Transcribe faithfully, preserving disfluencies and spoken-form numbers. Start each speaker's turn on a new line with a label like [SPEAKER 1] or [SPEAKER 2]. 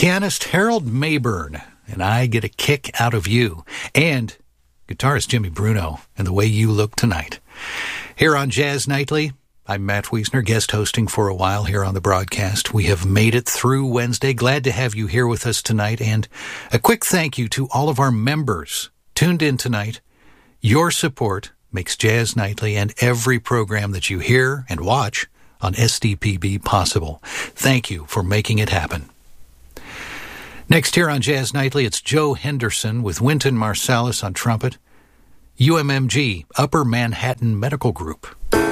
[SPEAKER 1] pianist Harold Mayburn, and I Get a Kick Out of You, and guitarist Jimmy Bruno, and The Way You Look Tonight. Here on Jazz Nightly, I'm Matt Wiesner, guest hosting for a while here on the broadcast. We have made it through Wednesday. Glad to have you here with us tonight, and a quick thank you to all of our members tuned in tonight. Your support makes Jazz Nightly and every program that you hear and watch on S D P B possible. Thank you for making it happen. Next here on Jazz Nightly, it's Joe Henderson with Wynton Marsalis on trumpet, U M M G, Upper Manhattan Medical Group.